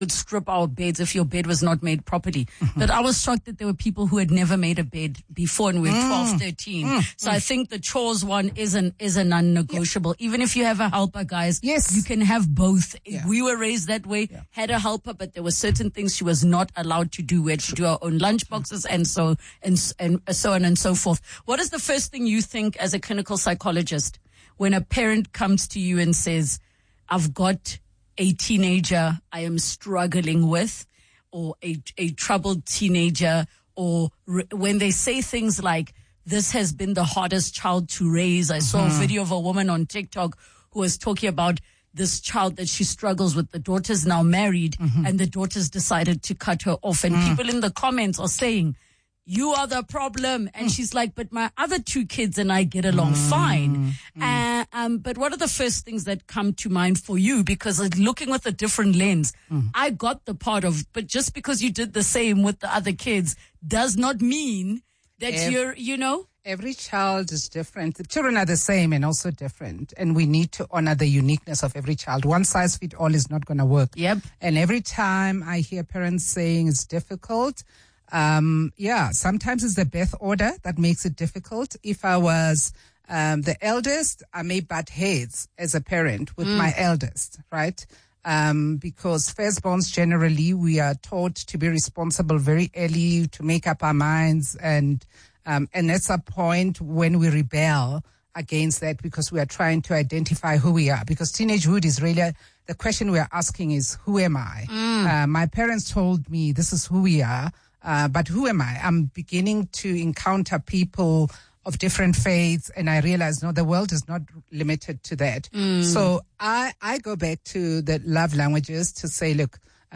would strip our beds if your bed was not made properly. But I was shocked that there were people who had never made a bed before and we were 12, 13. So I think the chores one is a non-negotiable. Even if you have a helper, guys, you can have both. We were raised that way, had a helper, but there were certain things she was not allowed to do. We had to do our own lunch boxes and so on and so forth. What is the first thing you think as a clinical psychologist when a parent comes to you and says, I've got a teenager I am struggling with, or a troubled teenager, or when they say things like, this has been the hardest child to raise. I saw a video of a woman on TikTok who was talking about this child that she struggles with. The daughter's now married and the daughter's decided to cut her off. And people in the comments are saying, you are the problem. And she's like, but my other two kids and I get along fine. But what are the first things that come to mind for you? Because looking with a different lens, I got the part of, but just because you did the same with the other kids does not mean that you're, Every child is different. The children are the same and also different. And we need to honor the uniqueness of every child. One size fits all is not going to work. Yep. And every time I hear parents saying it's difficult, sometimes it's the birth order that makes it difficult. If I was the eldest, I may butt heads as a parent with my eldest, right? Because firstborns generally, we are taught to be responsible very early, to make up our minds, and that's a point when we rebel against that because we are trying to identify who we are. Because teenagehood is really, the question we are asking is, who am I? My parents told me this is who we are. But who am I? I'm beginning to encounter people of different faiths, and I realize, no, the world is not limited to that. So I go back to the love languages to say, look,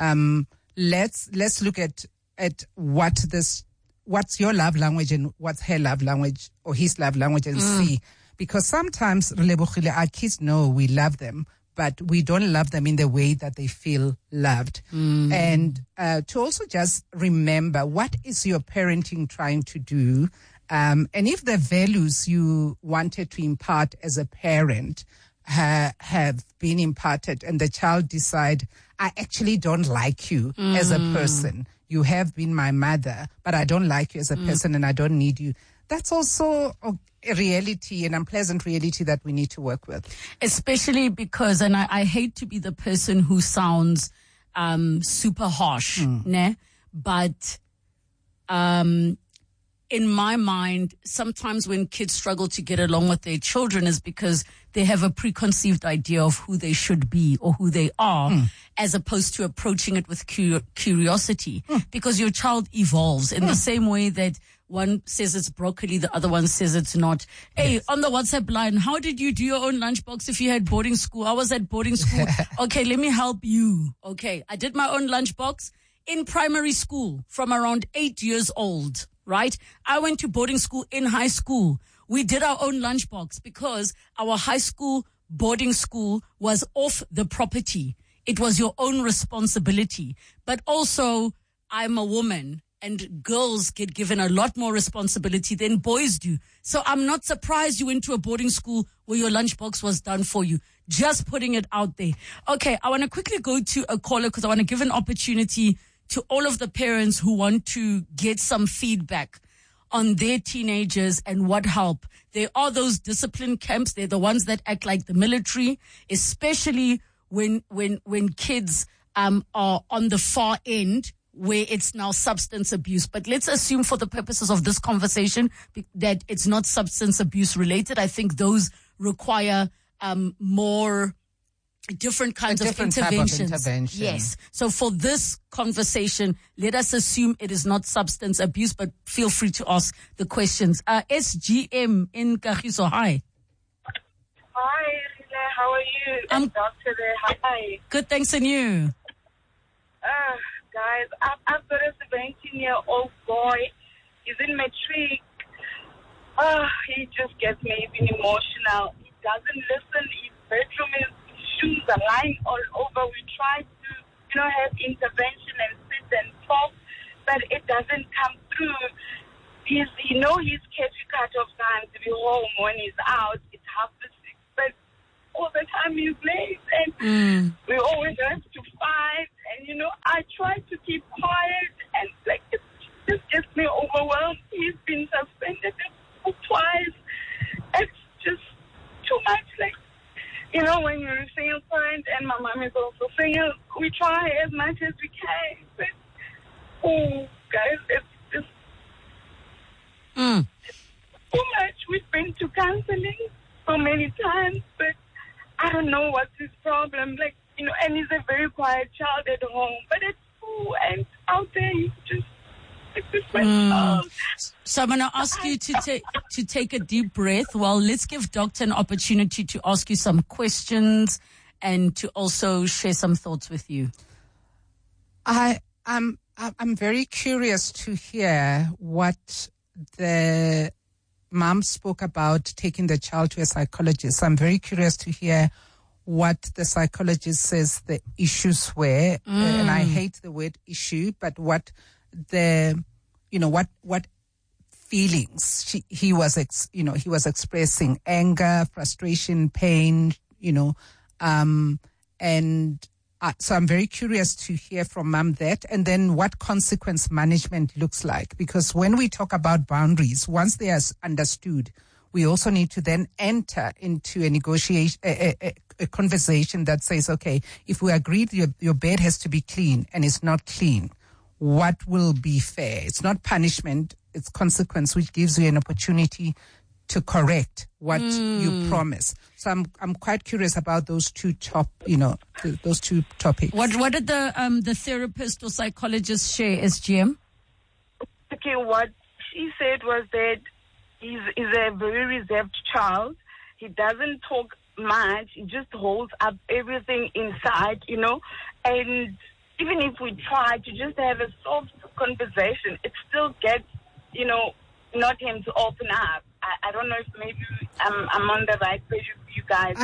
let's look at what's your love language and what's her love language or his love language and see. Because sometimes, our kids know we love them, but we don't love them in the way that they feel loved. And to also just remember, what is your parenting trying to do? And if the values you wanted to impart as a parent have been imparted and the child decide, I actually don't like you as a person. You have been my mother, but I don't like you as a person and I don't need you. That's also a reality, an unpleasant reality that we need to work with. Especially because, and I hate to be the person who sounds super harsh, but in my mind, sometimes when kids struggle to get along with their children is because they have a preconceived idea of who they should be or who they are, as opposed to approaching it with curiosity. Because your child evolves in the same way that one says it's broccoli, the other one says it's not. Hey, on the WhatsApp line, how did you do your own lunchbox if you had boarding school? I was at boarding school. Okay, let me help you. Okay, I did my own lunchbox in primary school from around 8 years old, right? I went to boarding school in high school. We did our own lunchbox because our high school boarding school was off the property. It was your own responsibility. But also, I'm a woman. And girls get given a lot more responsibility than boys do. So I'm not surprised you went to a boarding school where your lunchbox was done for you. Just putting it out there. Okay, I want to quickly go to a caller because I want to give an opportunity to all of the parents who want to get some feedback on their teenagers and what help. There are those discipline camps. They're the ones that act like the military, especially when kids are on the far end, where it's now substance abuse. But let's assume for the purposes of this conversation that it's not substance abuse related. I think those require more different kinds of interventions. Yes. So for this conversation, let us assume it is not substance abuse, but feel free to ask the questions. SGM in Kagiso, hi. Hi, how are you? I'm Dr. Hi. Good, thanks, and you? Guys, I've got a 17-year-old boy. He's in matric. He just gets me even emotional. He doesn't listen. His bedroom, his shoes are lying all over. We try to, have intervention and sit and talk, but it doesn't come through. He's curfew cut-off time to be home when he's out. It's 6:30, but all the time he's late, and we always have to fight. And, I try to keep quiet and, it just gets me overwhelmed. He's been suspended twice. It's just too much. When you're a single parent and my mom is also single, we try as much as we can. But, guys, it's just too much. We've been to counseling so many times, but I don't know what's his problem. And he's a very quiet child at home, but at school and out there, he's just like this child. So I'm going to ask you to take a deep breath. Well, let's give Doctor an opportunity to ask you some questions and to also share some thoughts with you. I'm very curious to hear what the mom spoke about taking the child to a psychologist. I'm very curious to hear what the psychologist says the issues were. And I hate the word issue, but what what feelings he was expressing: anger, frustration, pain, so I'm very curious to hear from Mom that, and then what consequence management looks like. Because when we talk about boundaries, once they are understood, we also need to then enter into a negotiation, a conversation that says, okay, if we agreed your bed has to be clean and it's not clean, what will be fair? It's not punishment, it's consequence, which gives you an opportunity to correct what you promise. So I'm quite curious about those two those two topics. What did the therapist or psychologist share, SGM? Okay, what she said was that he's a very reserved child. He doesn't talk much. He just holds up everything inside, and even if we try to just have a soft conversation, it still gets, not him to open up. I don't know if maybe I'm on the right page with you guys.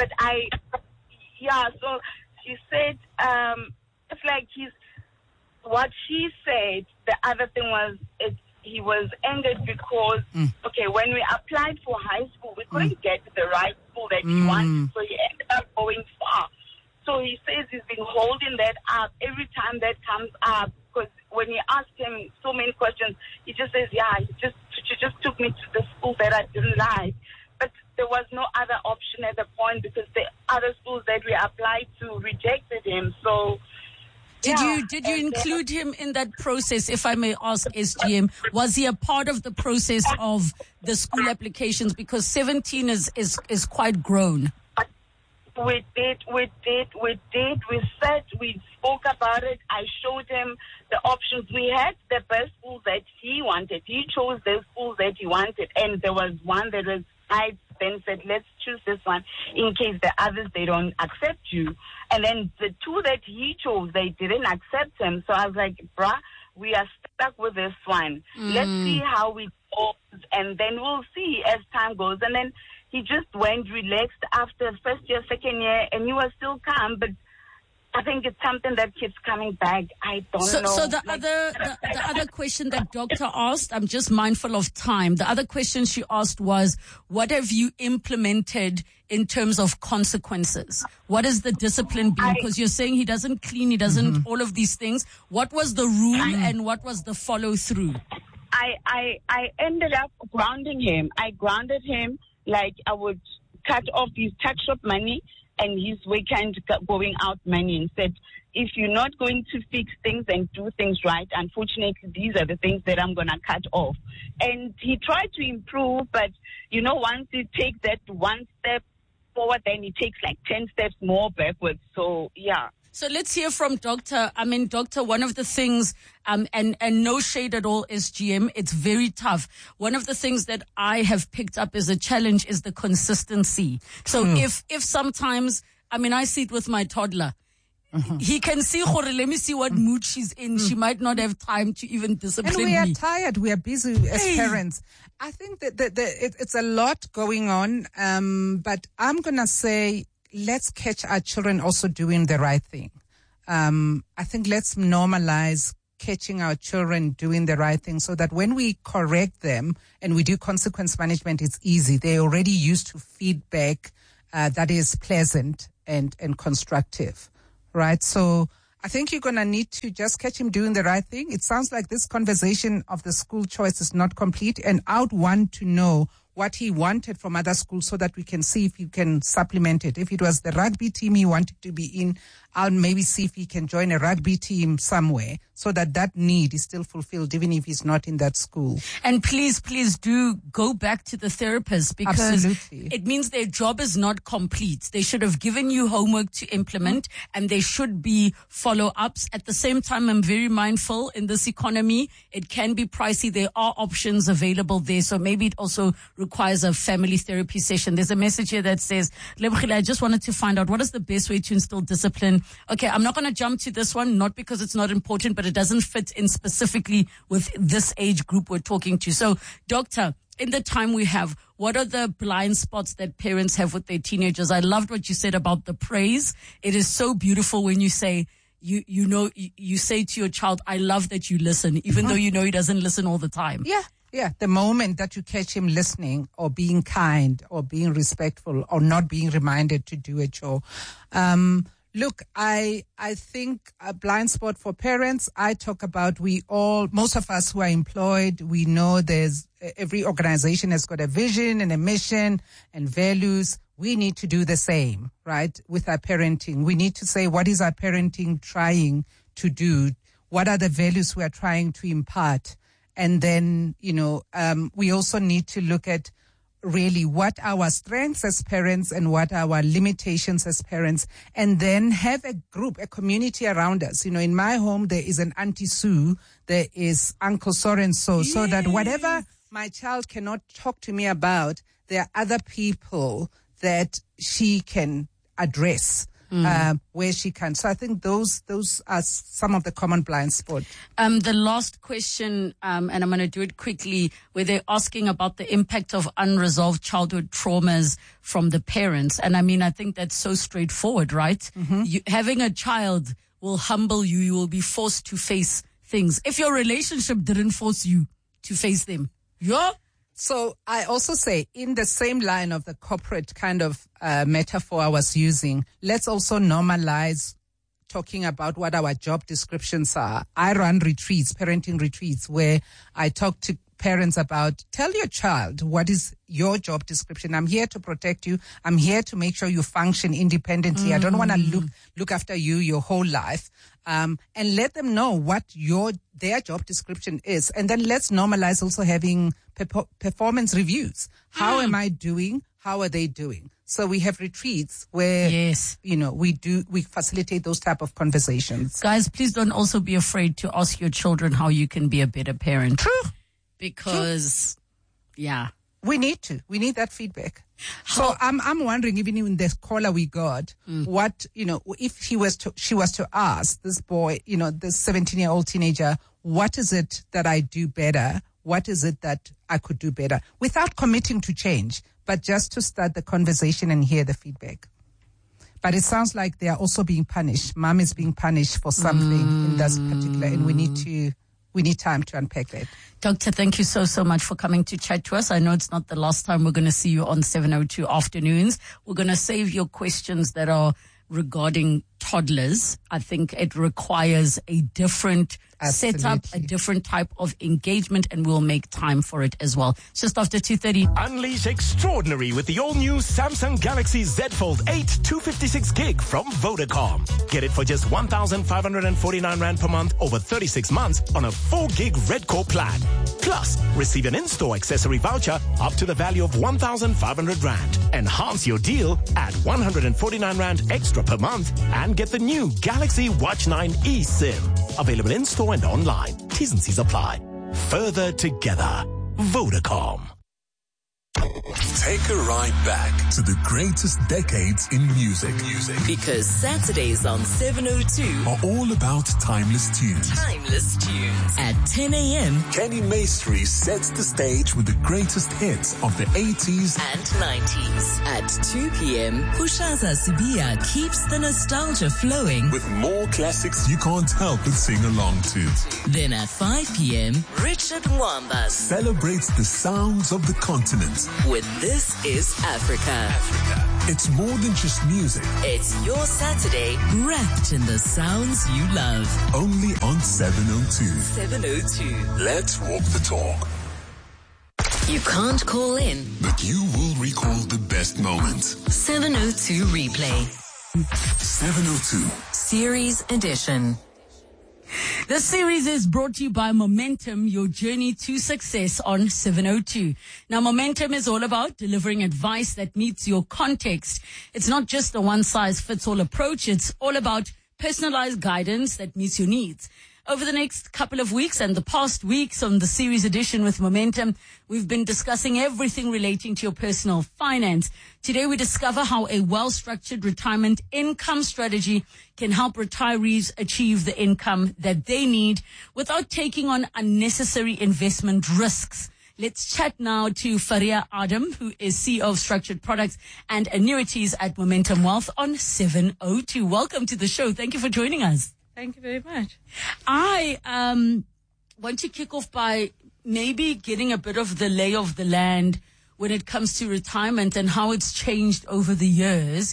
So she said, it's like what she said, the other thing was, he was angered because, when we applied for high school, we couldn't get the right school that he wanted, so he ended up going far. So he says he's been holding that up every time that comes up, because when you ask him so many questions, he just says, she just took me to the school that I didn't like. But there was no other option at the point because the other schools that we applied to rejected him. So Did you include him in that process, if I may ask, SGM? Was he a part of the process of the school applications? Because 17 is quite grown. We did. We said, we spoke about it. I showed him the options. We had the best school that he wanted. He chose the school that he wanted. And there was one that was, I then said, let's choose this one in case the others, they don't accept you. And then the two that he chose, they didn't accept him. So I was like, bruh, we are stuck with this one. Let's see how we go, and then we'll see as time goes. And then he just went relaxed after first year, second year, and he was still calm. But I think it's something that keeps coming back. I don't know. So the other question that Doctor asked, I'm just mindful of time. The other question she asked was, what have you implemented in terms of consequences? What is the discipline being? Because you're saying he doesn't clean, he doesn't all of these things. What was the rule and what was the follow through? I ended up grounding him. I grounded him like I would cut off his tax shop money and his weekend going out money, and said, if you're not going to fix things and do things right, unfortunately, these are the things that I'm going to cut off. And he tried to improve, but, once he takes that one step forward, then he takes like 10 steps more backwards. So, yeah. So let's hear from Doctor. I mean, Doctor, one of the things, and no shade at all, SGM, it's very tough. One of the things that I have picked up as a challenge is the consistency. So if sometimes, I see it with my toddler. He can see, let me see what mood she's in. She might not have time to even discipline me. And we are tired. We are busy as parents. I think that it's a lot going on. But I'm going to say, let's catch our children also doing the right thing. I think let's normalize catching our children doing the right thing so that when we correct them and we do consequence management, it's easy. They're already used to feedback that is pleasant and constructive, right? So I think you're going to need to just catch him doing the right thing. It sounds like this conversation of the school choice is not complete, and I would want to know what he wanted from other schools so that we can see if he can supplement it. If it was the rugby team he wanted to be in, I'll maybe see if he can join a rugby team somewhere so that that need is still fulfilled even if he's not in that school. And please do go back to the therapist, because Absolutely. It means their job is not complete. They should have given you homework to implement, and there should be follow-ups. At the same time, I'm very mindful in this economy, it can be pricey. There are options available there. So maybe it also requires a family therapy session. There's a message here that says, Lebohile, I just wanted to find out what is the best way to instill discipline. Okay, I'm not going to jump to this one, not because it's not important, but it doesn't fit in specifically with this age group we're talking to. So, Doctor, in the time we have, what are the blind spots that parents have with their teenagers? I loved what you said about the praise. It is so beautiful when you say, you say to your child, I love that you listen, even though you know he doesn't listen all the time. Yeah. The moment that you catch him listening or being kind or being respectful or not being reminded to do a chore. Look, I think a blind spot for parents, I talk about most of us who are employed, we know every organization has got a vision and a mission and values. We need to do the same, right? With our parenting. We need to say, what is our parenting trying to do? What are the values we are trying to impart? And then, we also need to look at really what our strengths as parents and what our limitations as parents, and then have a group, a community around us. In my home, there is an Auntie Sue, there is Uncle so-and-so, so that whatever my child cannot talk to me about, there are other people that she can address. Where she can. So I think those are some of the common blind spots. The last question, and I'm going to do it quickly, where they're asking about the impact of unresolved childhood traumas from the parents. And I think that's so straightforward, right? Mm-hmm. Having a child will humble you. You will be forced to face things. If your relationship didn't force you to face them, So I also say, in the same line of the corporate kind of metaphor I was using, let's also normalize talking about what our job descriptions are. I run retreats, parenting retreats, where I talk to parents about, tell your child what is your job description. I'm here to protect you. I'm here to make sure you function independently. I don't want to look after you your whole life. And let them know what their job description is. And then let's normalize also having performance reviews. How am I doing? How are they doing? So we have retreats where, we facilitate those type of conversations. Guys, please don't also be afraid to ask your children how you can be a better parent. True. Because, we need that feedback. So I'm wondering, even in the caller we got, what, if she was to ask this boy, this 17-year-old teenager, what is it that I do better? What is it that I could do better? Without committing to change, but just to start the conversation and hear the feedback. But it sounds like they are also being punished. Mom is being punished for something in that particular, and we need time to unpack that. Doctor, thank you so much for coming to chat to us. I know it's not the last time we're going to see you on 702 Afternoons. We're going to save your questions that are regarding toddlers. I think it requires a different setup, a different type of engagement, and we'll make time for it as well. It's just after 2:30. Unleash extraordinary with the all-new Samsung Galaxy Z Fold 8 256 gig from Vodacom. Get it for just 1,549 Rand per month over 36 months on a 4 gig Red Core plan. Plus, receive an in-store accessory voucher up to the value of 1,500 Rand. Enhance your deal at 149 Rand extra per month and get the new Galaxy Watch 9 eSIM. Available in-store and online. T's and C's apply. Further together. Vodacom. Take a ride back to the greatest decades in music. Because Saturdays on 702 are all about timeless tunes. At 10 a.m. Kenny Maestri sets the stage with the greatest hits of the 80s and 90s. At 2 p.m. Pushaza Sibia keeps the nostalgia flowing with more classics you can't help but sing along to. Then at 5 p.m. Richard Mwamba celebrates the sounds of the continent with This Is Africa. It's more than just music. It's your Saturday wrapped in the sounds you love. Only on 702. 702. Let's walk the talk. You can't call in. But you will recall the best moments. 702 Replay. 702. Series Edition. This series is brought to you by Momentum, your journey to success on 702. Now, Momentum is all about delivering advice that meets your context. It's not just a one-size-fits-all approach. It's all about personalized guidance that meets your needs. Over the next couple of weeks and the past weeks on the series edition with Momentum, we've been discussing everything relating to your personal finance. Today, we discover how a well-structured retirement income strategy can help retirees achieve the income that they need without taking on unnecessary investment risks. Let's chat now to Faria Adam, who is CEO of Structured Products and Annuities at Momentum Wealth on 702. Welcome to the show. Thank you for joining us. Thank you very much. I want to kick off by maybe getting a bit of the lay of the land when it comes to retirement and how it's changed over the years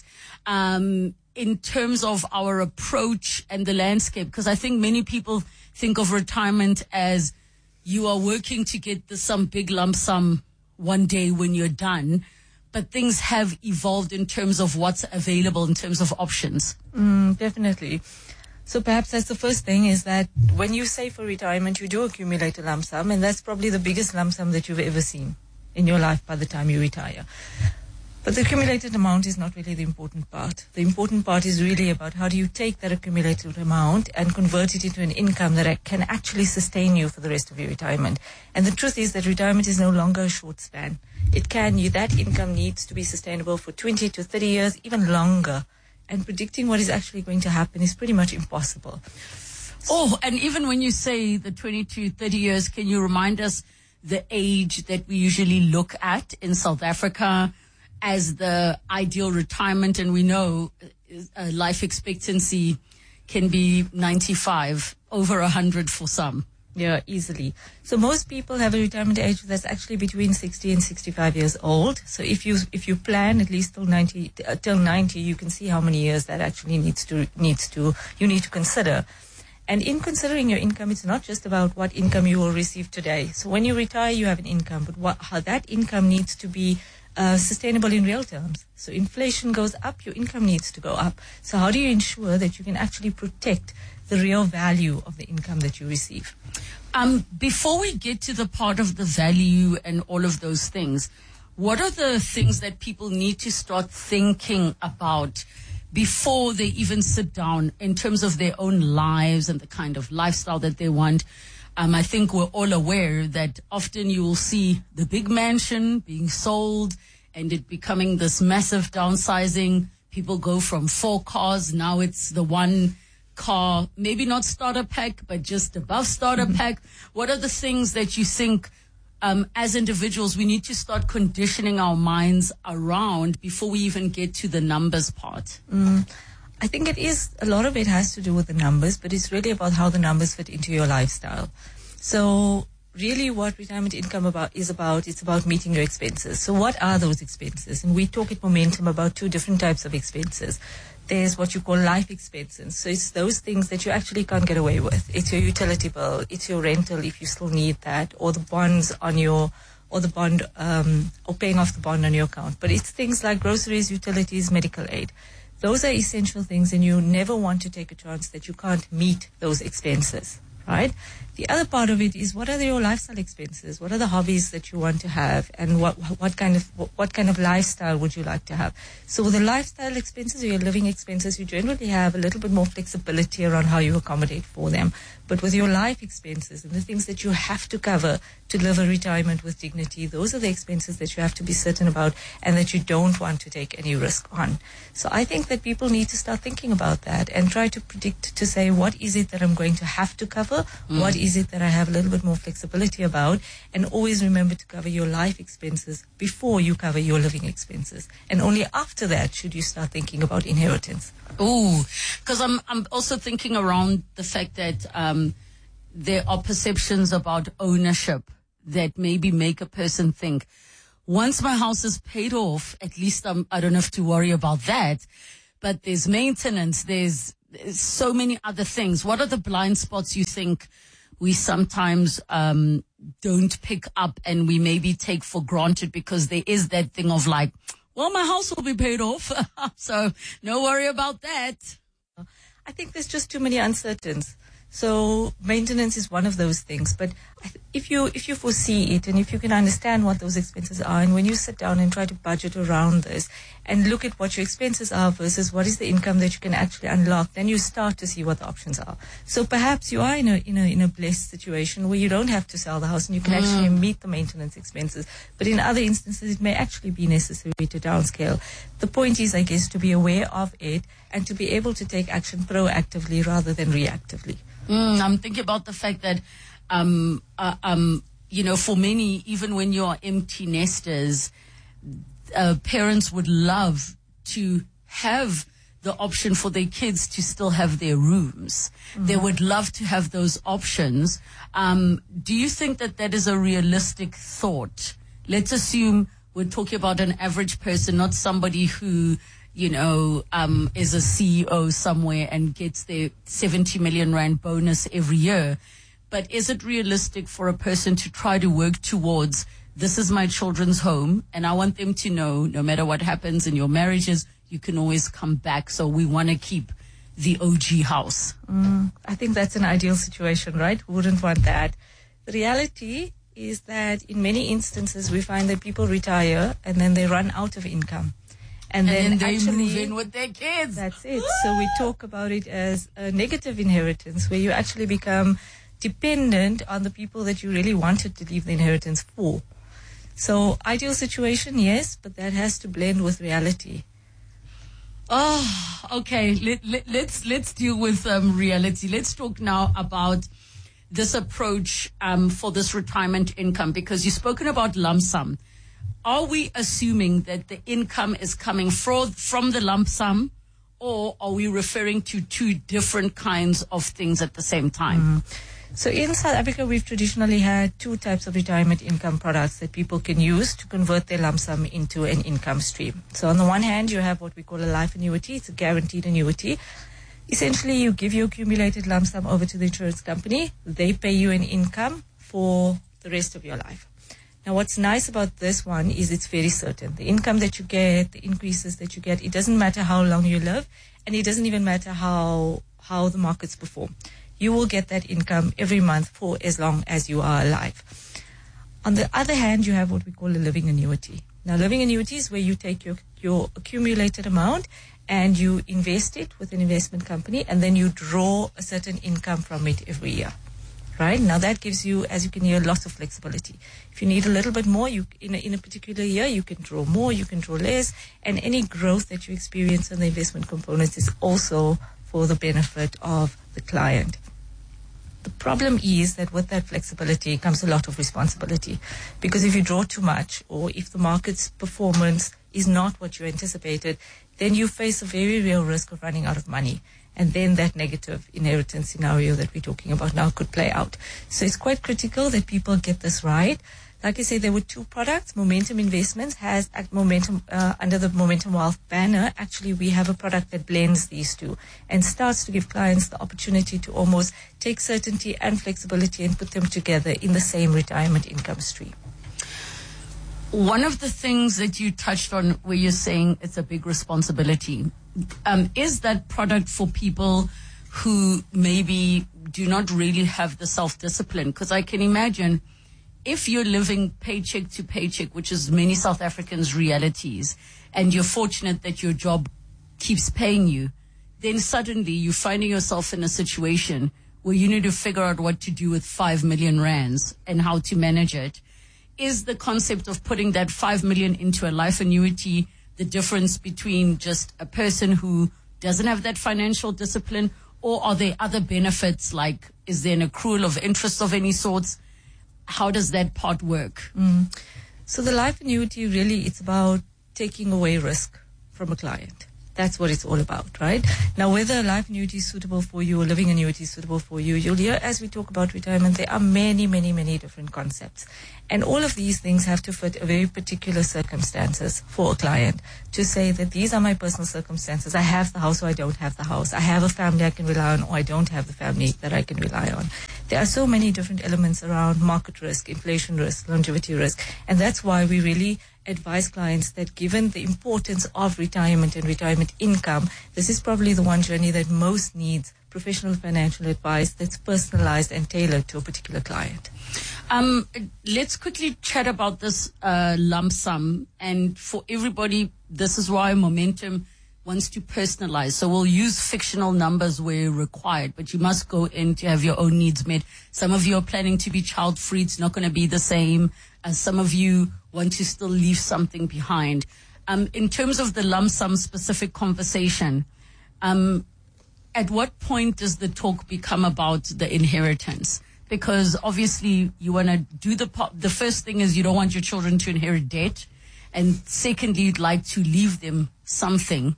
in terms of our approach and the landscape. Because I think many people think of retirement as you are working to get some big lump sum one day when you're done. But things have evolved in terms of what's available in terms of options. Definitely. So perhaps that's the first thing, is that when you save for retirement, you do accumulate a lump sum, and that's probably the biggest lump sum that you've ever seen in your life by the time you retire. But the accumulated amount is not really the important part. The important part is really about how do you take that accumulated amount and convert it into an income that can actually sustain you for the rest of your retirement. And the truth is that retirement is no longer a short span. That income needs to be sustainable for 20 to 30 years, even longer. And predicting what is actually going to happen is pretty much impossible. Oh, and even when you say the 20 to 30 years, can you remind us the age that we usually look at in South Africa as the ideal retirement? And we know life expectancy can be 95, over 100 for some. Yeah, easily. So most people have a retirement age that's actually between 60 and 65 years old. So if you plan at least till 90, you can see how many years that actually you need to consider. And in considering your income, it's not just about what income you will receive today. So when you retire, you have an income, but how that income needs to be sustainable in real terms. So inflation goes up, your income needs to go up. So how do you ensure that you can actually protect the real value of the income that you receive? Before we get to the part of the value and all of those things, what are the things that people need to start thinking about before they even sit down in terms of their own lives and the kind of lifestyle that they want? I think we're all aware that often you will see the big mansion being sold and it becoming this massive downsizing. People go from 4 cars, now it's the one car, maybe not starter pack, but just above starter pack. What are the things that you think as individuals we need to start conditioning our minds around before we even get to the numbers part? I think a lot of it has to do with the numbers, but it's really about how the numbers fit into your lifestyle. So really what retirement income is about, it's about meeting your expenses. So what are those expenses? And we talk at Momentum about 2 different types of expenses. There's what you call life expenses. So it's those things that you actually can't get away with. It's your utility bill, it's your rental if you still need that, or the bonds on your, or the bond, or paying off the bond on your account. But it's things like groceries, utilities, medical aid. Those are essential things, and you never want to take a chance that you can't meet those expenses, right? The other part of it is, what are your lifestyle expenses? What are the hobbies that you want to have, and what kind of lifestyle would you like to have? So with the lifestyle expenses or your living expenses, you generally have a little bit more flexibility around how you accommodate for them. But with your life expenses and the things that you have to cover to live a retirement with dignity, those are the expenses that you have to be certain about and that you don't want to take any risk on. So I think that people need to start thinking about that and try to predict, to say, what is it that I'm going to have to cover? What is it that I have a little bit more flexibility about? And always remember to cover your life expenses before you cover your living expenses. And only after that should you start thinking about inheritance. Oh, because I'm also thinking around the fact that there are perceptions about ownership that maybe make a person think, once my house is paid off, at least I don't have to worry about that. But there's maintenance, there's so many other things. What are the blind spots you think we sometimes don't pick up and we maybe take for granted, because there is that thing of like, well, my house will be paid off, so no worry about that. I think there's just too many uncertainties. So maintenance is one of those things. But if you foresee it, and if you can understand what those expenses are, and when you sit down and try to budget around this and look at what your expenses are versus what is the income that you can actually unlock, then you start to see what the options are. So perhaps you are in a blessed situation where you don't have to sell the house and you can actually meet the maintenance expenses. But in other instances, it may actually be necessary to downscale. The point is, I guess, to be aware of it and to be able to take action proactively rather than reactively. I'm thinking about the fact that, for many, even when you are empty nesters, parents would love to have the option for their kids to still have their rooms. They would love to have those options. Do you think that is a realistic thought? Let's assume we're talking about an average person, not somebody who is a CEO somewhere and gets their 70 million rand bonus every year. But is it realistic for a person to try to work towards, this is my children's home, and I want them to know, no matter what happens in your marriages, you can always come back. So we want to keep the OG house. I think that's an ideal situation, right? Who wouldn't want that? The reality is that in many instances, we find that people retire and then they run out of income. And then they actually move in with their kids. That's it. So we talk about it as a negative inheritance, where you actually become dependent on the people that you really wanted to leave the inheritance for. So ideal situation, yes, but that has to blend with reality. Oh, okay. Let's deal with reality. Let's talk now about this approach for this retirement income, because you've spoken about lump sum. Are we assuming that the income is coming from the lump sum, or are we referring to two different kinds of things at the same time? So in South Africa, we've traditionally had two types of retirement income products that people can use to convert their lump sum into an income stream. So on the one hand, you have what we call a life annuity. It's a guaranteed annuity. Essentially, you give your accumulated lump sum over to the insurance company. They pay you an income for the rest of your life. Now, what's nice about this one is it's very certain. The income that you get, the increases that you get, it doesn't matter how long you live, and it doesn't even matter how the markets perform. You will get that income every month for as long as you are alive. On the other hand, you have what we call a living annuity. Now, living annuity is where you take your accumulated amount and you invest it with an investment company, and then you draw a certain income from it every year. Right? Now that gives you, as you can hear, lots of flexibility. If you need a little bit more, in a particular year, you can draw more, you can draw less, and any growth that you experience in the investment components is also for the benefit of the client. The problem is that with that flexibility comes a lot of responsibility, because if you draw too much, or if the market's performance is not what you anticipated, then you face a very real risk of running out of money. And then that negative inheritance scenario that we're talking about now could play out. So it's quite critical that people get this right. Like I said, there were two products. Momentum Investments has Momentum under the Momentum Wealth banner. Actually, we have a product that blends these two and starts to give clients the opportunity to almost take certainty and flexibility and put them together in the same retirement income stream. One of the things that you touched on where you're saying it's a big responsibility, is that product for people who maybe do not really have the self-discipline? Because I can imagine if you're living paycheck to paycheck, which is many South Africans' realities, and you're fortunate that your job keeps paying you, then suddenly you're finding yourself in a situation where you need to figure out what to do with 5 million rands and how to manage it. Is the concept of putting that 5 million into a life annuity the difference between just a person who doesn't have that financial discipline, or are there other benefits, like is there an accrual of interest of any sorts? How does that part work? So the life annuity, really, it's about taking away risk from a client. That's what it's all about, right? Now, whether a life annuity is suitable for you or living annuity is suitable for you, you'll hear as we talk about retirement, there are many, many, many different concepts. And all of these things have to fit a very particular circumstances for a client to say that these are my personal circumstances. I have the house or I don't have the house. I have a family I can rely on or I don't have the family that I can rely on. There are so many different elements around market risk, inflation risk, longevity risk. And that's why we really advise clients that given the importance of retirement and retirement income, this is probably the one journey that most needs professional financial advice that's personalized and tailored to a particular client. Let's quickly chat about this lump sum. And for everybody, this is why Momentum wants to personalize. So we'll use fictional numbers where required, but you must go in to have your own needs met. Some of you are planning to be child-free. It's not going to be the same. Some of you want to still leave something behind. In terms of the lump sum specific conversation, at what point does the talk become about the inheritance? Because obviously you want to do the first thing is you don't want your children to inherit debt. And secondly, you'd like to leave them something.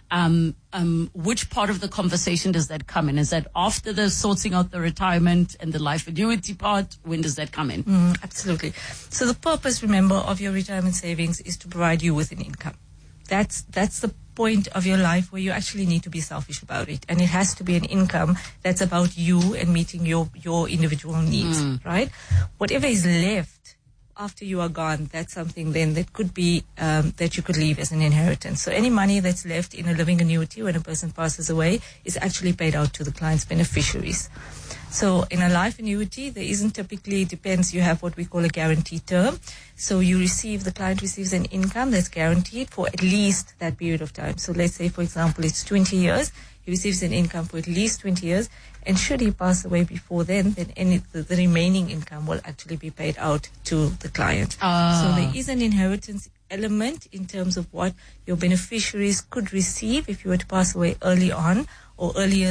Which part of the conversation does that come in? Is that after the sorting out the retirement and the life annuity part? When does that come in? Absolutely. So the purpose, remember, of your retirement savings is to provide you with an income. That's the point of your life where you actually need to be selfish about it. And it has to be an income that's about you and meeting your individual needs, right? Whatever is left after you are gone, that's something then that could be that you could leave as an inheritance. So any money that's left in a living annuity when a person passes away is actually paid out to the client's beneficiaries. So in a life annuity, there isn't typically, depends, you have what we call a guaranteed term. So the client receives an income that's guaranteed for at least that period of time. So let's say, for example, it's 20 years. He receives an income for at least 20 years. And should he pass away before then the remaining income will actually be paid out to the client. So there is an inheritance element in terms of what your beneficiaries could receive if you were to pass away early on or early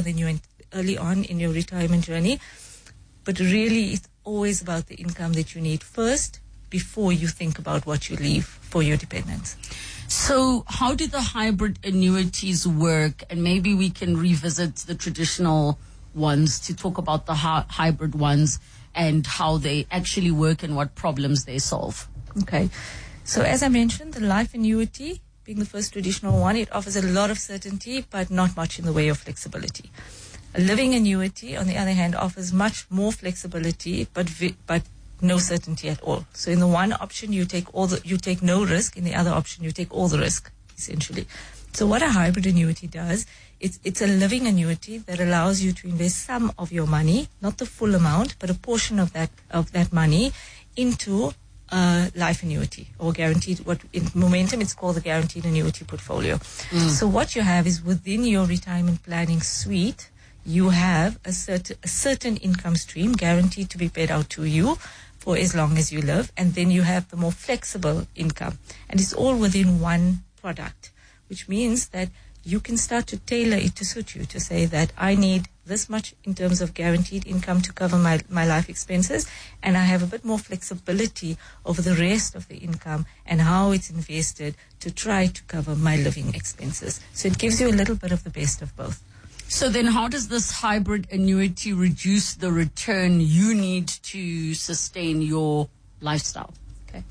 on in your retirement journey. But really, it's always about the income that you need first before you think about what you leave for your dependents. So how do the hybrid annuities work? And maybe we can revisit the traditional ones to talk about the hybrid ones and how they actually work and what problems they solve. Okay. So as I mentioned, the life annuity, being the first traditional one, it offers a lot of certainty, but not much in the way of flexibility. A living annuity, on the other hand, offers much more flexibility, but no certainty at all. So in the one option, you take no risk. In the other option, you take all the risk, essentially. So what a hybrid annuity does, it's a living annuity that allows you to invest some of your money, not the full amount, but a portion of that money into a life annuity or guaranteed. What in Momentum it's called the guaranteed annuity portfolio. So what you have is within your retirement planning suite, you have a certain income stream guaranteed to be paid out to you for as long as you live, and then you have the more flexible income, and it's all within one product, which means that you can start to tailor it to suit you, to say that I need this much in terms of guaranteed income to cover my life expenses, and I have a bit more flexibility over the rest of the income and how it's invested to try to cover my living expenses. So it gives you a little bit of the best of both. So then how does this hybrid annuity reduce the return you need to sustain your lifestyle? Okay.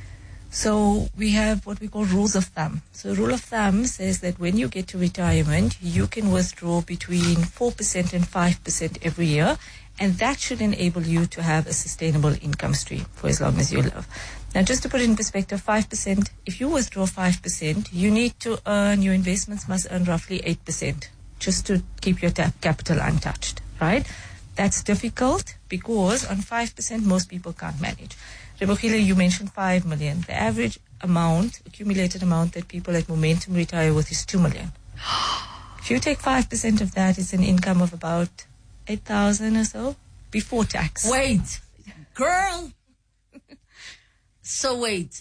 So we have what we call rules of thumb. So rule of thumb says that when you get to retirement, you can withdraw between 4% and 5% every year, and that should enable you to have a sustainable income stream for as long as you live. Now, just to put it in perspective, 5%, if you withdraw 5%, you need to earn, your investments must earn roughly 8%. Just to keep your capital untouched, right? That's difficult because on 5%, most people can't manage. Rebogile, you mentioned 5 million. The average amount, accumulated amount that people at Momentum retire with is 2 million. If you take 5% of that, it's an income of about 8,000 or so before tax. Wait, girl. So wait,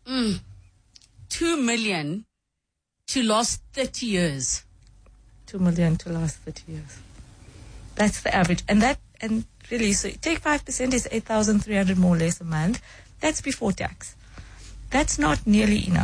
2 million to last 30 years. 2 million to last 30 years. That's the average. And really, so take 5% is 8,300 more or less a month. That's before tax. That's not nearly enough.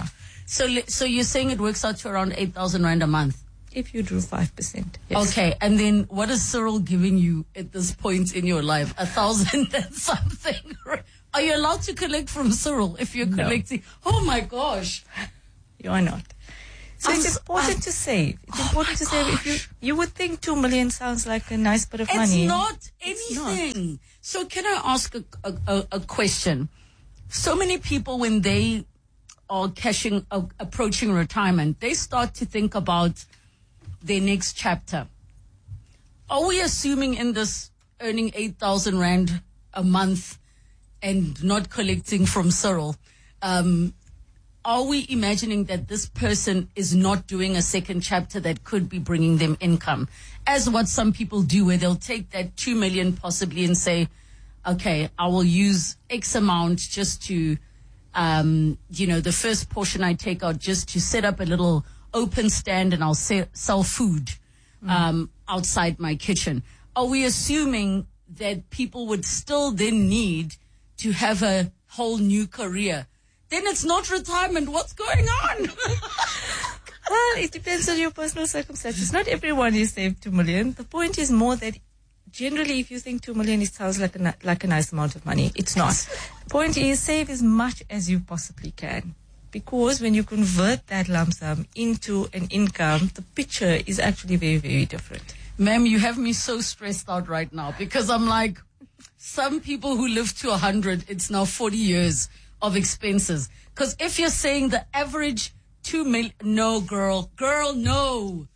So you're saying it works out to around 8,000 rand a month? If you drew 5%. Yes. Okay, and then what is Cyril giving you at this point in your life? 1,000 and something? Are you allowed to collect from Cyril if you're collecting? Oh my gosh. You are not. So it's important to save. It's important to save. If you would think 2 million sounds like a nice bit of money. It's not anything. So can I ask a question? So many people, when they are approaching retirement, they start to think about their next chapter. Are we assuming in this earning 8,000 rand a month and not collecting from Cyril, are we imagining that this person is not doing a second chapter that could be bringing them income? As what some people do, where they'll take that 2 million possibly and say, okay, I will use X amount just to, the first portion I take out just to set up a little open stand and I'll sell food outside my kitchen. Are we assuming that people would still then need to have a whole new career? Then it's not retirement. What's going on? Well, it depends on your personal circumstances. Not everyone is saved 2 million. The point is more that generally, if you think 2 million, it sounds like a nice amount of money. It's not. The point is save as much as you possibly can. Because when you convert that lump sum into an income, the picture is actually very, very different. Ma'am, you have me so stressed out right now because I'm like, some people who live to 100, it's now 40 years of expenses. Because if you're saying the average 2 million, no, girl, no.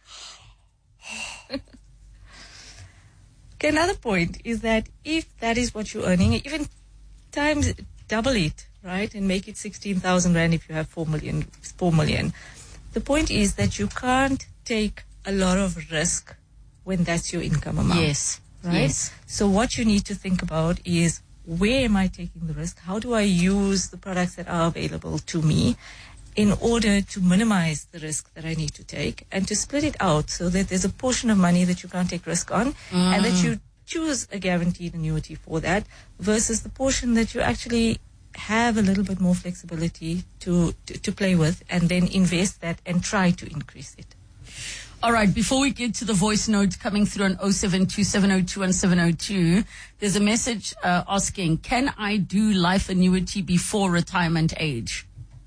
Okay, another point is that if that is what you're earning, even times double it, right, and make it 16,000 rand if you have 4 million. The point is that you can't take a lot of risk when that's your income amount. Yes. Right? Yes. So what you need to think about is, where am I taking the risk? How do I use the products that are available to me in order to minimize the risk that I need to take and to split it out so that there's a portion of money that you can't take risk on and that you choose a guaranteed annuity for that versus the portion that you actually have a little bit more flexibility to play with and then invest that and try to increase it. All right, before we get to the voice note coming through on 072-702-1702, there's a message asking, can I do life annuity before retirement age?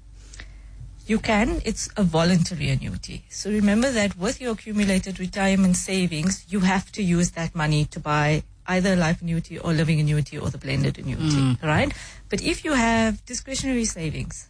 You can. It's a voluntary annuity. So remember that with your accumulated retirement savings, you have to use that money to buy either a life annuity or living annuity or the blended annuity, right? But if you have discretionary savings,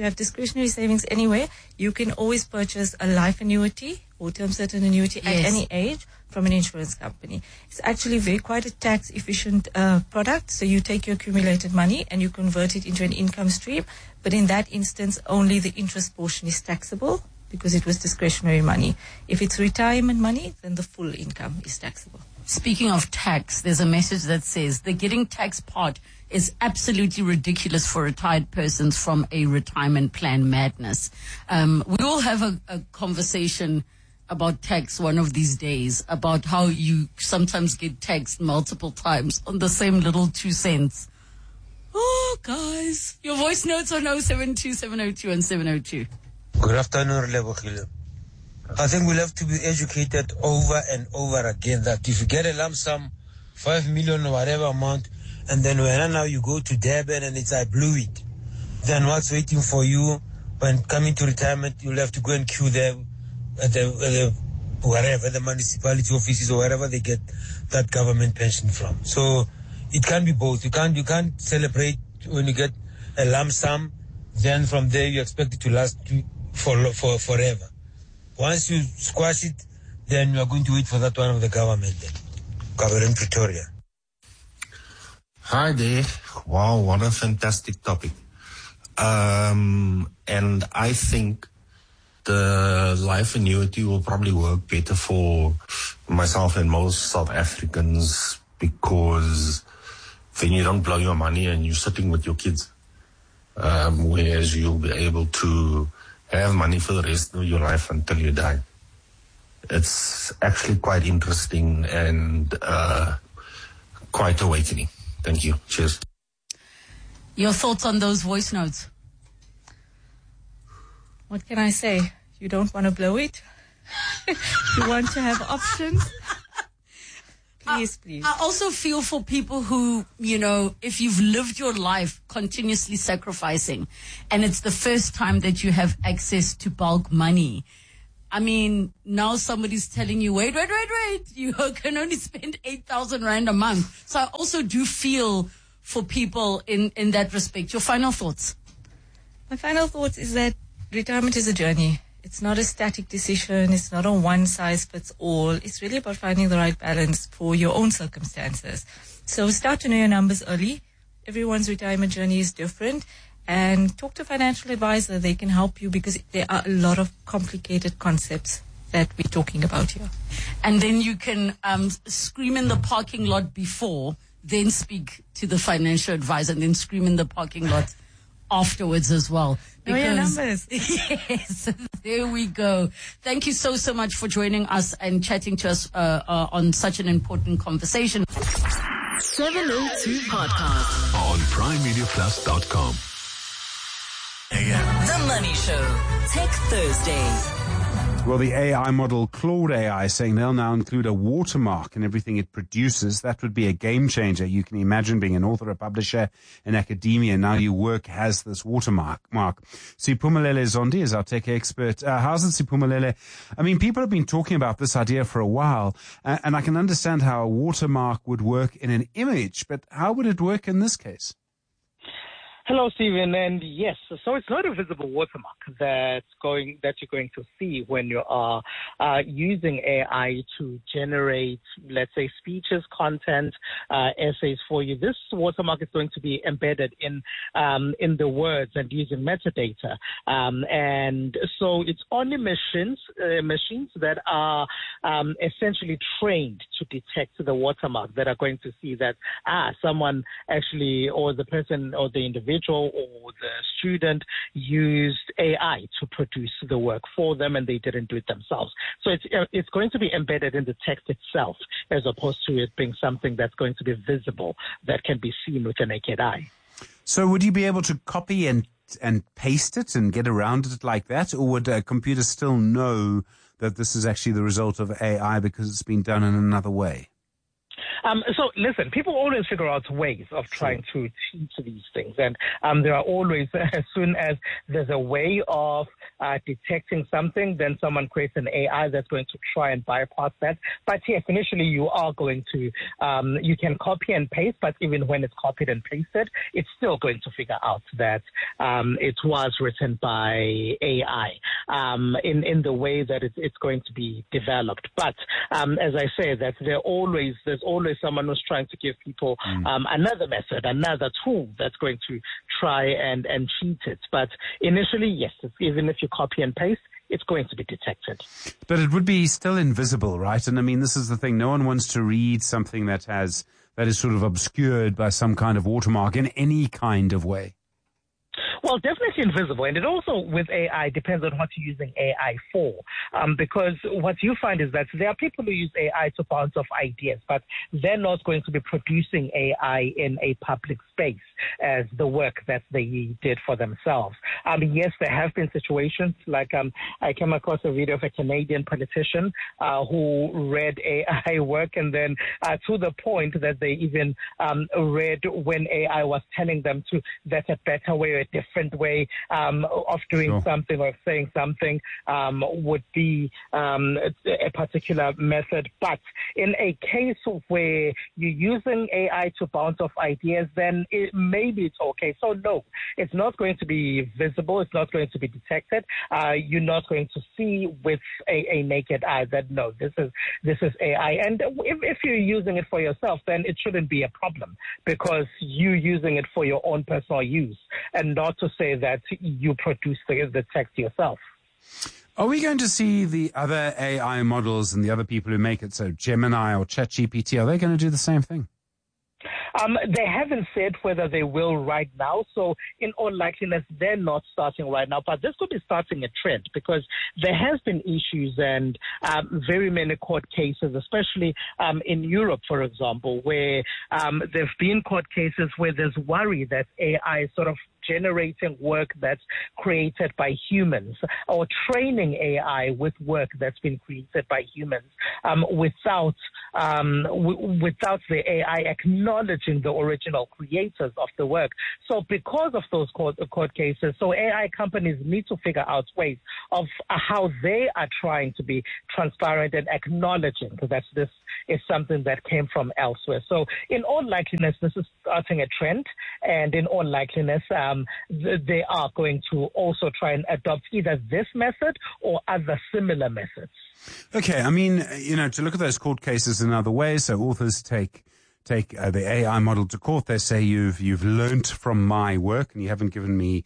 anyway, you can always purchase a life annuity or term certain annuity at any age from an insurance company. It's actually quite a tax efficient product. So you take your accumulated money and you convert it into an income stream. But in that instance, only the interest portion is taxable because it was discretionary money. If it's retirement money, then the full income is taxable. Speaking of tax, there's a message that says the getting tax part is absolutely ridiculous for retired persons from a retirement plan madness. We will have a conversation about tax one of these days, about how you sometimes get taxed multiple times on the same little 2 cents. Oh, guys. Your voice notes on 072-702 and 702. Good afternoon, Lebohile. I think we'll have to be educated over and over again that if you get a lump sum, 5 million or whatever amount, and then when now you go to Durban and it's I blew it, then what's waiting for you when coming to retirement? You'll have to go and queue there at the wherever, the municipality offices or wherever they get that government pension from. So it can be both. You can't celebrate when you get a lump sum, then from there you expect it to last for forever. Once you squash it, then you are going to wait for that one of the government then. Government Pretoria. Hi there. Wow, what a fantastic topic. And I think the life annuity will probably work better for myself and most South Africans because then you don't blow your money and you're sitting with your kids. Whereas you'll be able to have money for the rest of your life until you die. It's actually quite interesting and quite awakening. Thank you. Cheers. Your thoughts on those voice notes? What can I say? You don't want to blow it? You want to have options? Please. I also feel for people who, if you've lived your life continuously sacrificing and it's the first time that you have access to bulk money. I mean, now somebody's telling you, wait, you can only spend 8,000 Rand a month. So I also do feel for people in that respect. Your final thoughts? My final thoughts is that retirement is a journey. It's not a static decision. It's not a one-size-fits-all. It's really about finding the right balance for your own circumstances. So start to know your numbers early. Everyone's retirement journey is different. And talk to a financial advisor. They can help you because there are a lot of complicated concepts that we're talking about here. And then you can scream in the parking lot before, then speak to the financial advisor, and then scream in the parking lot afterwards as well. Know your numbers. Yes, there we go. Thank you so much for joining us and chatting to us on such an important conversation. 702 Podcast on PrimeMediaPlus.com. The Money Show. Tech Thursday. Well, the AI model Claude AI is saying they'll now include a watermark in everything it produces. That would be a game changer. You can imagine being an author, a publisher, in academia. Now your work has this watermark. Siphumelele Zondi is our tech expert. How's it, Siphumelele? I mean, people have been talking about this idea for a while, and I can understand how a watermark would work in an image, but how would it work in this case? Hello, Stephen, and yes, so it's not a visible watermark that you're going to see when you are using AI to generate, let's say, speeches, content, essays for you. This watermark is going to be embedded in the words and using metadata, and so it's only machines that are essentially trained to detect the watermark that are going to see that someone actually, or the person or the individual or the student used AI to produce the work for them and they didn't do it themselves. So it's going to be embedded in the text itself as opposed to it being something that's going to be visible that can be seen with the naked eye. So would you be able to copy and paste it and get around it like that? Or would a computer still know that this is actually the result of AI because it's been done in another way? So listen, people always figure out ways of trying to teach these things. And there are always, as soon as there's a way of detecting something, then someone creates an AI that's going to try and bypass that. But yes, initially you are going to, you can copy and paste, but even when it's copied and pasted, it's still going to figure out that it was written by AI in the way that it's going to be developed. But as I say, that there's always someone who's trying to give people another method, another tool that's going to try and cheat it. But initially, yes, even if you copy and paste, it's going to be detected. But it would be still invisible, right? And I mean, this is the thing. No one wants to read something that is sort of obscured by some kind of watermark in any kind of way. Well, definitely invisible. And it also, with AI, depends on what you're using AI for. Because what you find is that there are people who use AI to bounce off ideas, but they're not going to be producing AI in a public space as the work that they did for themselves. Yes, there have been situations like I came across a video of a Canadian politician who read AI work, and then to the point that they even read when AI was telling them that's a better way or a different way of doing something or saying something would be a particular method. But in a case where you're using AI to bounce off ideas, then maybe it's okay. So no, it's not going to be visible. It's not going to be detected. You're not going to see with a naked eye that no, this is AI. And if you're using it for yourself, then it shouldn't be a problem because you're using it for your own personal use and not to say that you produce the text yourself. Are we going to see the other AI models and the other people who make it, so Gemini or ChatGPT, are they going to do the same thing? They haven't said whether they will right now, so in all likeliness, they're not starting right now. But this could be starting a trend because there has been issues and very many court cases, especially in Europe, for example, where there have been court cases where there's worry that AI is sort of generating work that's created by humans or training AI with work that's been created by humans without the AI acknowledging the original creators of the work. So because of those court cases, so AI companies need to figure out ways of how they are trying to be transparent and acknowledging that this is something that came from elsewhere. So in all likeliness, this is starting a trend, and in all likeliness, they are going to also try and adopt either this method or other similar methods. Okay, I mean, to look at those court cases another way, so authors take the AI model to court. They say you've learnt from my work and you haven't given me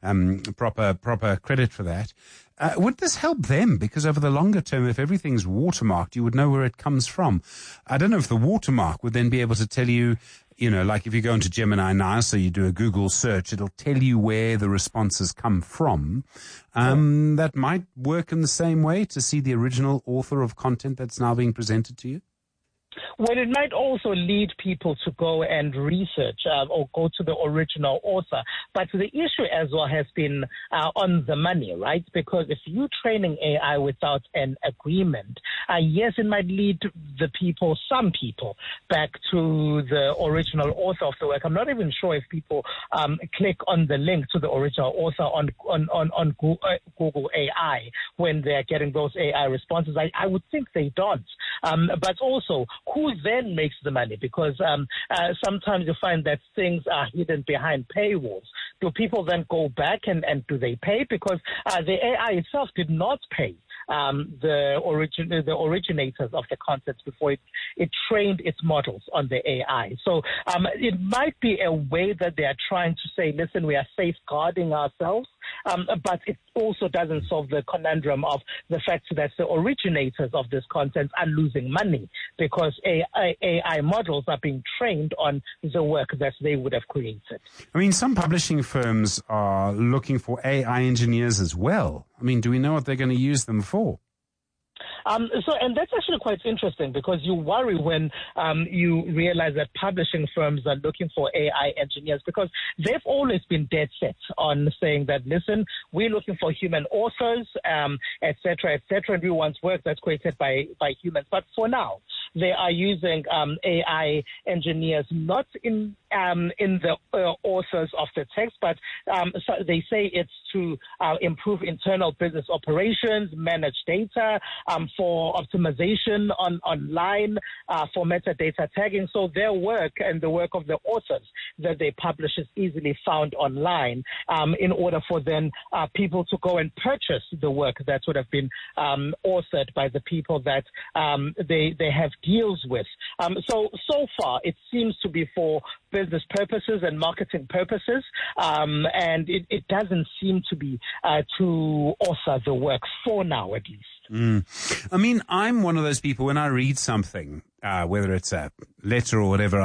proper credit for that. Would this help them? Because over the longer term, if everything's watermarked, you would know where it comes from. I don't know if the watermark would then be able to tell you, like if you go into Gemini now, so you do a Google search, it'll tell you where the responses come from. That might work in the same way to see the original author of content that's now being presented to you. Well, it might also lead people to go and research or go to the original author. But the issue as well has been on the money, right? Because if you're training AI without an agreement, yes, it might lead some people back to the original author of the work. I'm not even sure if people click on the link to the original author on Google AI when they're getting those AI responses. I would think they don't. But also, who then makes the money? Because sometimes you find that things are hidden behind paywalls. Do people then go back and do they pay? Because the AI itself did not pay the originators of the content before it trained its models on the AI. So it might be a way that they are trying to say, listen, we are safeguarding ourselves, but it also doesn't solve the conundrum of the fact that the originators of this content are losing money because AI models are being trained on the work that they would have created. I mean, some publishing firms are looking for AI engineers as well. I mean, do we know what they're going to use them for? And that's actually quite interesting because you worry when you realize that publishing firms are looking for AI engineers because they've always been dead set on saying that, listen, we're looking for human authors, et cetera, and we want work that's created by humans. But for now, they are using AI engineers not in the authors of the text, but so they say it's to improve internal business operations, manage data, for optimization online, for metadata tagging. So their work and the work of the authors that they publish is easily found online in order for then people to go and purchase the work that would have been authored by the people that they have deals with. So far, it seems to be for business purposes and marketing purposes, and it doesn't seem to be to author the work for now, at least. I mean, I'm one of those people, when I read something, whether it's a letter or whatever,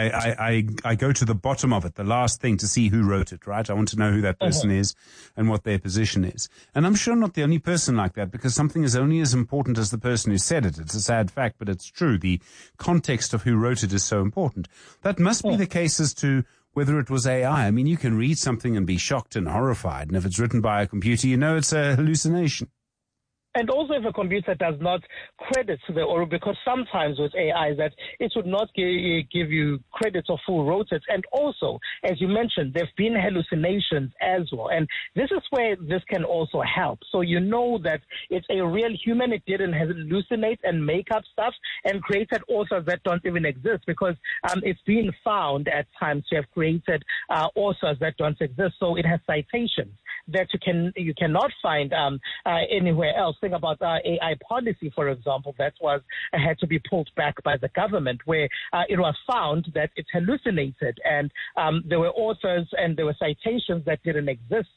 I go to the bottom of it, the last thing, to see who wrote it, right? I want to know who that person is and what their position is. And I'm sure I'm not the only person like that, because something is only as important as the person who said it. It's a sad fact, but it's true. The context of who wrote it is so important. That must be the case as to whether it was AI. I mean, you can read something and be shocked and horrified, and if it's written by a computer, you know it's a hallucination. And also if a computer does not credit the or because sometimes with AI that it would not give you credit of who wrote it. And also, as you mentioned, there have been hallucinations as well. And this is where this can also help. So you know that it's a real human. It didn't hallucinate and make up stuff and created authors that don't even exist, because it's been found at times to have created authors that don't exist. So it has citations that you cannot find anywhere else. Think about AI policy, for example, that had to be pulled back by the government, where it was found that it hallucinated, and there were authors and there were citations that didn't exist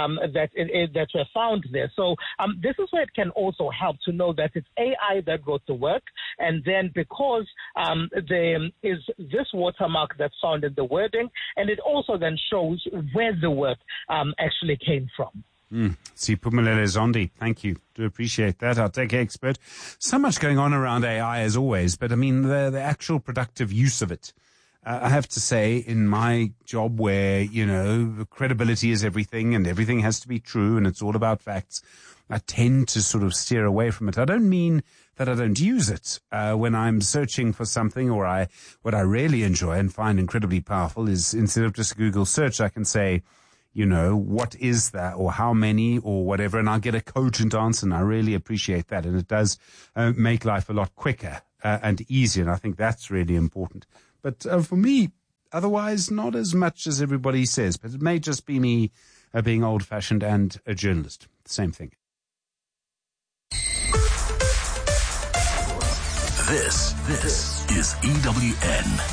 that were found there. So this is where it can also help to know that it's AI that wrote the work, and then because there is this watermark that's found in the wording, and it also then shows where the work actually came from. Siphumelele Zondi, thank you. Do appreciate that. Our tech expert. So much going on around AI as always, but I mean the actual productive use of it. I have to say, in my job where, credibility is everything and everything has to be true and it's all about facts, I tend to sort of steer away from it. I don't mean that I don't use it. When I'm searching for something what I really enjoy and find incredibly powerful is instead of just Google search, I can say, what is that or how many or whatever, and I'll get a cogent answer, and I really appreciate that. And it does make life a lot quicker and easier, and I think that's really important. But for me, otherwise, not as much as everybody says, but it may just be me being old-fashioned and a journalist. Same thing. This is EWN.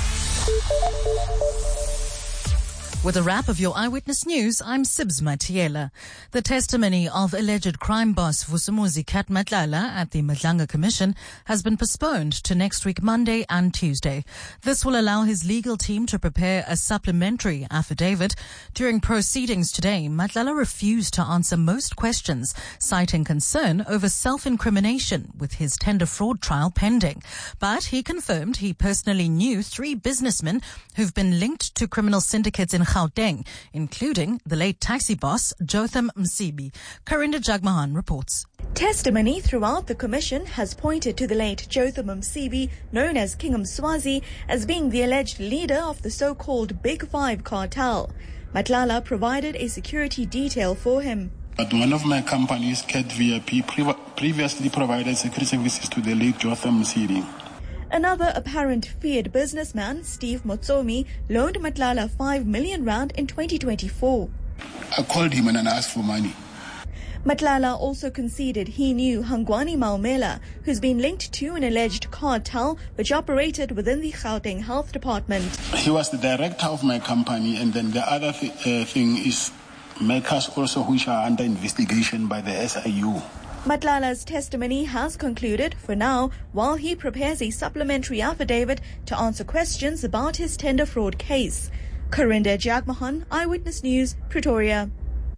With a wrap of your Eyewitness News, I'm Sibs Matiela. The testimony of alleged crime boss Vusumuzi Kat Matlala at the Madlanga Commission has been postponed to next week, Monday and Tuesday. This will allow his legal team to prepare a supplementary affidavit. During proceedings today, Matlala refused to answer most questions, citing concern over self-incrimination with his tender fraud trial pending. But he confirmed he personally knew 3 businessmen who've been linked to criminal syndicates in Gauteng, including the late taxi boss Jotham Msibi. Karinda Jagmohan reports. Testimony throughout the commission has pointed to the late Jotham Msibi, known as King Mswazi, as being the alleged leader of the so-called Big Five cartel. Matlala provided a security detail for him. But one of my companies, Cat VIP, previously provided security services to the late Jotham Msibi. Another apparent feared businessman, Steve Motsomi, loaned Matlala 5 million rand in 2024. I called him and I asked for money. Matlala also conceded he knew Hangwani Maumela, who's been linked to an alleged cartel which operated within the Gauteng Health Department. He was the director of my company, and then the other thing is makers also which are under investigation by the SIU. Matlala's testimony has concluded for now while he prepares a supplementary affidavit to answer questions about his tender fraud case. Karinda Jagmohan, Eyewitness News, Pretoria.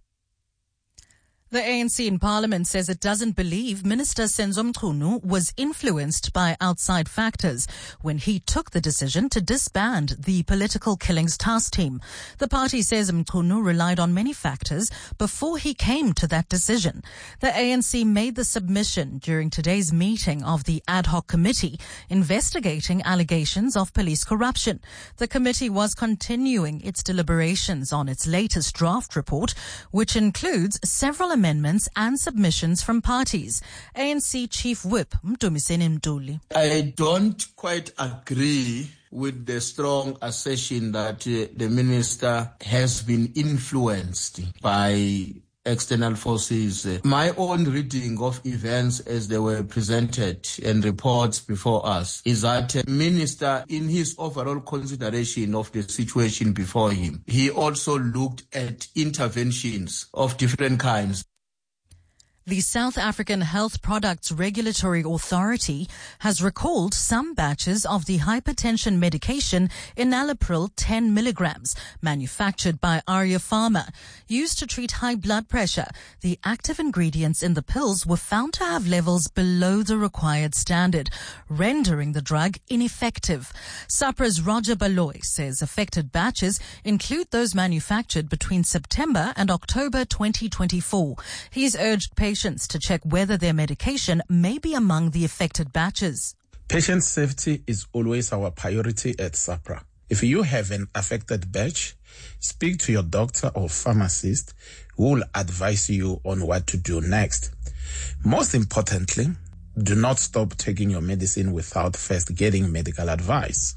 The ANC in Parliament says it doesn't believe Minister Senzo Mchunu was influenced by outside factors when he took the decision to disband the Political Killings Task Team. The party says Mchunu relied on many factors before he came to that decision. The ANC made the submission during today's meeting of the ad hoc committee investigating allegations of police corruption. The committee was continuing its deliberations on its latest draft report, which includes several amendments and submissions from parties. ANC Chief Whip Mdumiseni Mduli. I don't quite agree with the strong assertion that the minister has been influenced by external forces. My own reading of events as they were presented and reports before us is that the minister, in his overall consideration of the situation before him, he also looked at interventions of different kinds. The South African Health Products Regulatory Authority has recalled some batches of the hypertension medication enalapril 10 milligrams, manufactured by Arya Pharma. Used to treat high blood pressure, the active ingredients in the pills were found to have levels below the required standard, rendering the drug ineffective. SAPRA's Roger Baloy says affected batches include those manufactured between September and October 2024. He's urged patients to check whether their medication may be among the affected batches. Patient safety is always our priority at SAPRA. If you have an affected batch, speak to your doctor or pharmacist who will advise you on what to do next. Most importantly, do not stop taking your medicine without first getting medical advice.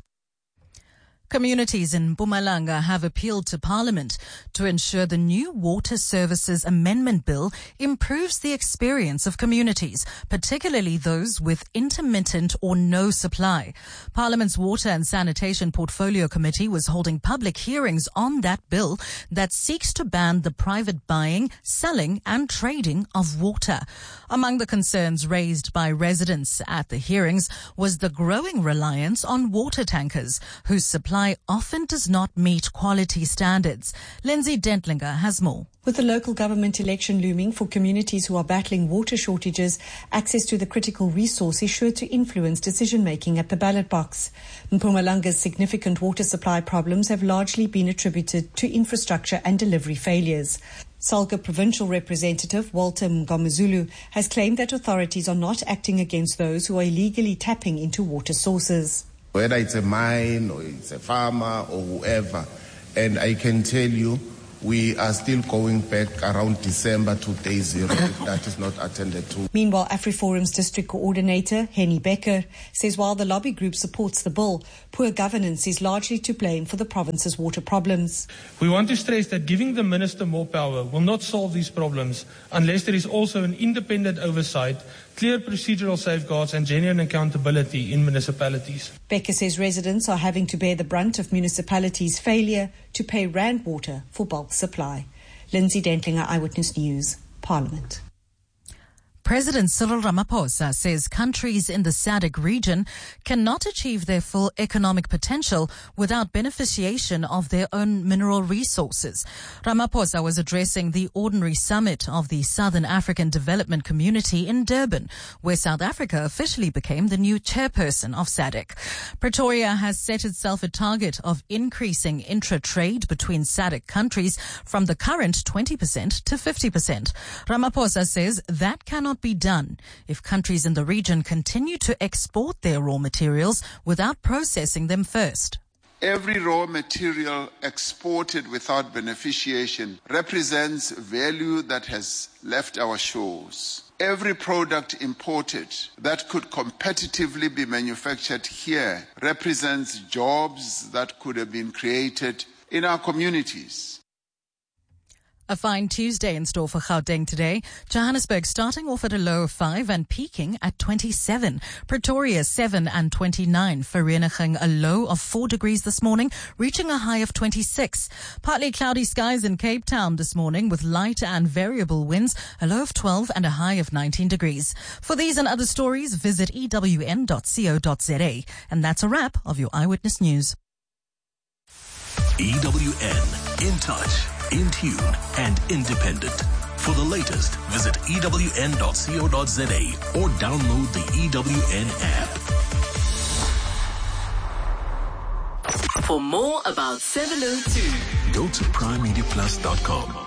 Communities in Mpumalanga have appealed to Parliament to ensure the new Water Services Amendment Bill improves the experience of communities, particularly those with intermittent or no supply. Parliament's Water and Sanitation Portfolio Committee was holding public hearings on that bill that seeks to ban the private buying, selling and trading of water. Among the concerns raised by residents at the hearings was the growing reliance on water tankers, whose supply supply often does not meet quality standards. Lindsay Dentlinger has more. With the local government election looming for communities who are battling water shortages, access to the critical resource is sure to influence decision-making at the ballot box. Mpumalanga's significant water supply problems have largely been attributed to infrastructure and delivery failures. Salga Provincial Representative Walter Mngomezulu has claimed that authorities are not acting against those who are illegally tapping into water sources. Whether it's a mine or it's a farmer or whoever, and I can tell you, we are still going back around December to day zero if that is not attended to. Meanwhile, AfriForum's district coordinator, Henny Becker, says while the lobby group supports the bill, poor governance is largely to blame for the province's water problems. We want to stress that giving the minister more power will not solve these problems unless there is also an independent oversight, clear procedural safeguards and genuine accountability in municipalities. Becker says residents are having to bear the brunt of municipalities' failure to pay Rand Water for bulk supply. Lindsay Dentlinger, Eyewitness News, Parliament. President Cyril Ramaphosa says countries in the SADC region cannot achieve their full economic potential without beneficiation of their own mineral resources. Ramaphosa was addressing the ordinary summit of the Southern African Development Community in Durban, where South Africa officially became the new chairperson of SADC. Pretoria has set itself a target of increasing intra-trade between SADC countries from the current 20% to 50%. Ramaphosa says that cannot be done if countries in the region continue to export their raw materials without processing them first. Every raw material exported without beneficiation represents value that has left our shores. Every product imported that could competitively be manufactured here represents jobs that could have been created in our communities. A fine Tuesday in store for Gauteng today. Johannesburg starting off at a low of 5 and peaking at 27. Pretoria 7 and 29. Vereeniging a low of 4 degrees this morning, reaching a high of 26. Partly cloudy skies in Cape Town this morning with light and variable winds, a low of 12 and a high of 19 degrees. For these and other stories, visit ewn.co.za. And that's a wrap of your Eyewitness News. EWN, in touch, in tune, and independent. For the latest, visit ewn.co.za or download the EWN app. For more about 702, go to primemediaplus.com.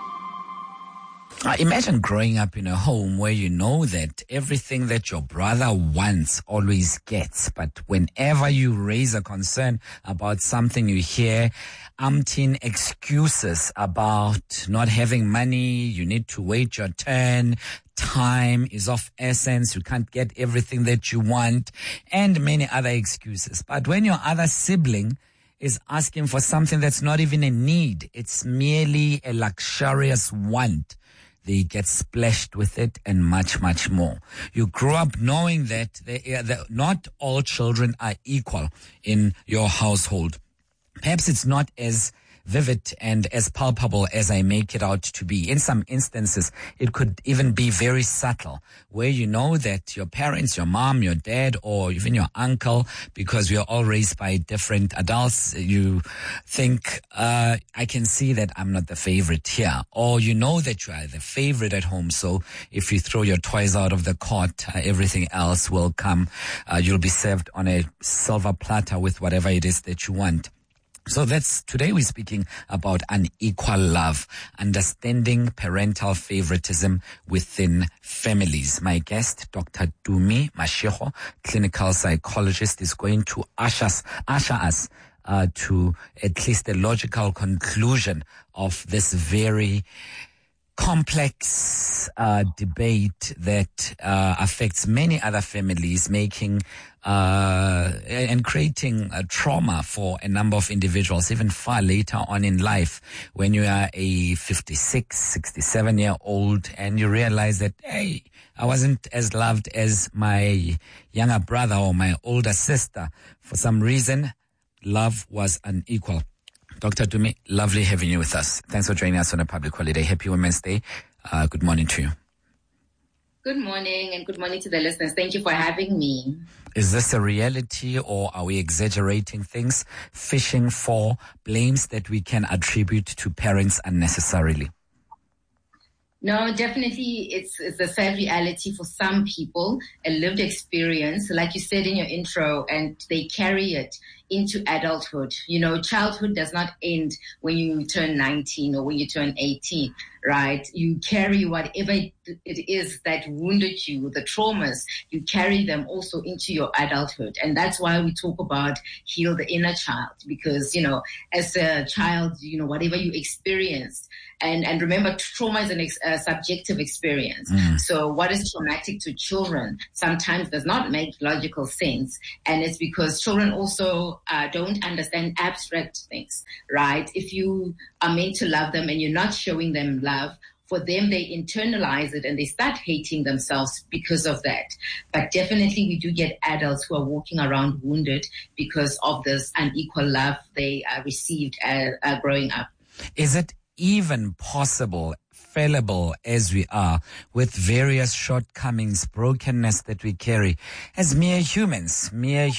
Imagine growing up in a home where you know that everything that your brother wants always gets, but whenever you raise a concern about something, you hear umpteen excuses about not having money, you need to wait your turn, time is of essence, you can't get everything that you want, and many other excuses. But when your other sibling is asking for something that's not even a need, it's merely a luxurious want, they get splashed with it and much, much more. You grew up knowing that not all children are equal in your household. Perhaps it's not as vivid and as palpable as I make it out to be. In some instances, it could even be very subtle, where you know that your parents, your mom, your dad, or even your uncle, because we are all raised by different adults, you think, I can see that I'm not the favorite here. Or you know that you are the favorite at home, so if you throw your toys out of the cot, everything else will come. You'll be served on a silver platter with whatever it is that you want. So today we're speaking about unequal love, understanding parental favoritism within families. My guest, Dr. Tumi Mashego, clinical psychologist, is going to usher us to at least a logical conclusion of this very complex debate that affects many other families, making and creating a trauma for a number of individuals, even far later on in life, when you are a 56, 67-year-old and you realize that, hey, I wasn't as loved as my younger brother or my older sister. For some reason, love was unequal. Dr. Tumi, lovely having you with us. Thanks for joining us on a public holiday. Happy Women's Day. Good morning to you. Good morning, and good morning to the listeners. Thank you for having me. Is this a reality, or are we exaggerating things, fishing for blames that we can attribute to parents unnecessarily? No, definitely it's a sad reality for some people, a lived experience, like you said in your intro, and they carry it into adulthood. You know, childhood does not end when you turn 19 or when you turn 18, right? You carry whatever it is that wounded you, the traumas, you carry them also into your adulthood. And that's why we talk about heal the inner child, because, you know, as a child, you know, whatever you experienced, and remember, trauma is a subjective experience. So what is traumatic to children sometimes does not make logical sense. And it's because children also don't understand abstract things, right? If you are meant to love them and you're not showing them love, for them, they internalize it and they start hating themselves because of that. But definitely we do get adults who are walking around wounded because of this unequal love they received growing up. Is it even possible, fallible as we are, with various shortcomings, brokenness that we carry as mere humans,